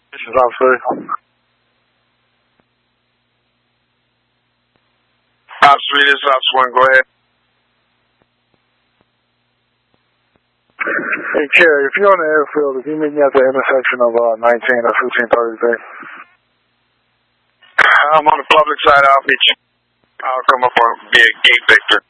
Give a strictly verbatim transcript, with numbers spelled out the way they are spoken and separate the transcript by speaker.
Speaker 1: This is Officer.
Speaker 2: Officer three, this is Officer one, go ahead.
Speaker 1: Hey, Kerry, if you're on the airfield, if you meet me at the intersection of uh, nineteen or fifteen Thursday.
Speaker 2: I'm on the public side, I'll meet you. I'll come up on via Gate Victor.